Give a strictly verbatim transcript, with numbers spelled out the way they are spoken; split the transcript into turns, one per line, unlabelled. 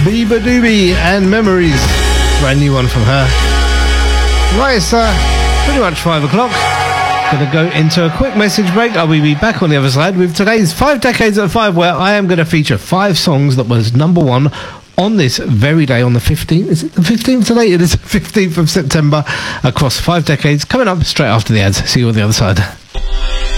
Biba Doobie and Memories. Brand new one from her. Right, it's uh, pretty much five o'clock. Going to go into a quick message break. I will be back on the other side with today's Five Decades at Five, where I am going to feature five songs that was number one on this very day, on the fifteenth. Is it the fifteenth today? It is the fifteenth of September, across five decades. Coming up straight after the ads. See you on the other side.